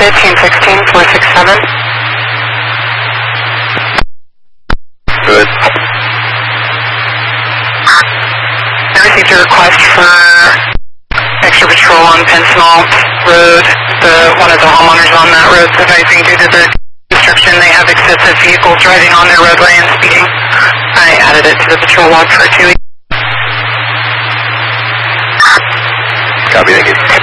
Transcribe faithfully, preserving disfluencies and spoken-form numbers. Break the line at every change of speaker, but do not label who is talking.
fifteen sixteen, four six seven.
Good.
I received a request for extra patrol on Pensmalt Road. The, one of the homeowners on that road is advising due to the construction they have excessive vehicles driving on their roadway and speeding. I added it to the patrol log for two.
Copy, thank you.